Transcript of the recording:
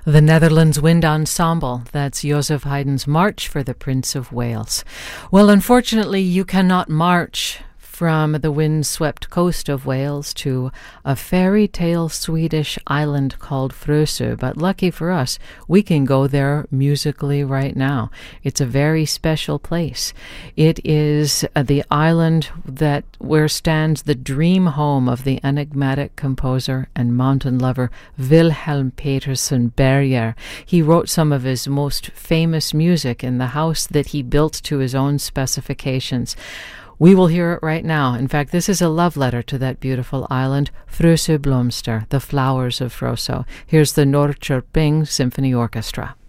The Netherlands Wind Ensemble, that's Joseph Haydn's March for the Prince of Wales. Well, unfortunately, you cannot march from the wind-swept coast of Wales to a fairy tale Swedish island called Frösö, but lucky for us, we can go there musically right now. It's a very special place. It is the island where stands the dream home of the enigmatic composer and mountain lover Wilhelm Petersson Berger. He wrote some of his most famous music in the house that he built to his own specifications. We will hear it right now. In fact, this is a love letter to that beautiful island, Frösö Blomster, the flowers of Frösö. Here's the Norrköping Symphony Orchestra.